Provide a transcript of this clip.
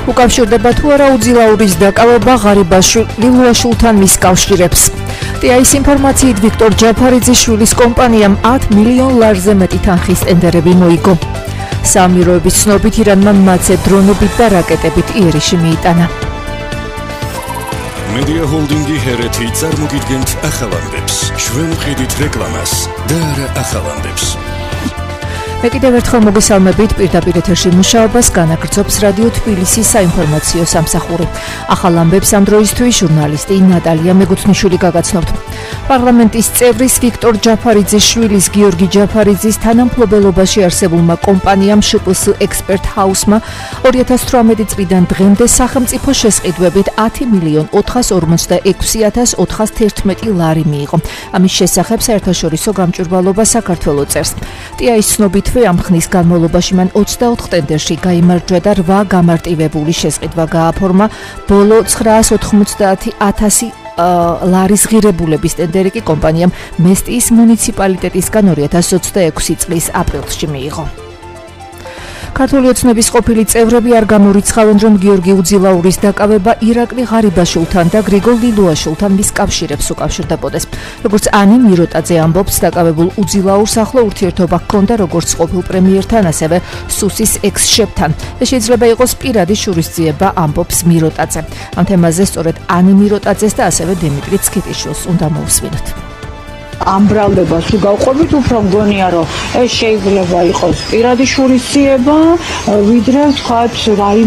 უკავშირდება თუ არა უძილაურის დაკავება ღარიბაშვილთან მის კავშირებს. TAIS ინფორმაციით ვიქტორ ჯაფარიძიშვილის კომპანიამ 10 მილიონ ლარზე მეტი თანხის ტენდერები მოიგო. საამიროების ცნობით ირანმა მათზე დრონებით და რაკეტებით იერიში მიიტანა. Media Holding-ი ჰერეთი წარმოგიდგენთ ახალამდებს. ჩვენ ვყიდით რეკლამას და არა ახალამდებს. მე კიდევ ერთხელ მოგესალმებით პირდაპირ ეთერში მუშაობას განაგრძობს რადიო თბილისის საინფორმაციო სამსახური. ახალ ამბებს ამ დროისთვის ჟურნალისტი ნატალია მეგუთნიშვილი გაგაცნობთ. პარლამენტის წევრის ვიქტორ ჯაფარიძიშვილის გიორგი ჯაფარიძის თანამფლობელობაში არსებულმა კომპანიამ შპს ექსპერტ ჰაუსმა 2018 წლიდან დღემდე სახელმწიფო შესყიდვებით 10 მილიონ 426,411 ლარი მიიღო. ამის შესახებ საერთაშორისო გამჭვირვალობა საქართველოს წერს. TAIS ცნობით ამ ხნის განმავლობაში მან 24 ტენდერში გაიმარჯვა და 8 გამარტივებული შესყიდვა გააფორმა. ბოლო 990,000 ლარის ღირებულების ტენდერი კი კომპანიამ მესტიის მუნიციპალიტეტისგან 2026 წლის აპრილში მიიღო. ქართული ოცნების ყოფილი წევრები არ გამორიცხავენ, რომ გიორგი უძილაურის დაკავება ირაკლი ღარიბაშვილთან და გრიგოლ ლილუაშვილთან მის კავშირებს უკავშირდებოდეს. როგორც ანი მიროტაძე ამბობს, დაკავებულ უძილაურს ახლო ურთიერთობა ჰქონდა როგორც ყოფილ პრემიერთან, ასევე სუსის ექს-შეფთან. შეიძლება იყოს პირადი შურისძიება, ამბობს მიროტაძე. ამ თემაზე სწორედ ანი მიროტაძეს და ასევე დიმიტრი ცქიტიშვილს უნდა მოусმინოთ. ამ ბრალდებას თუ გავყვებით, უფრო მგონია, რომ ეს შეიძლება იყოს პირადი შურისძიება, ვიდრე ვთქვათ,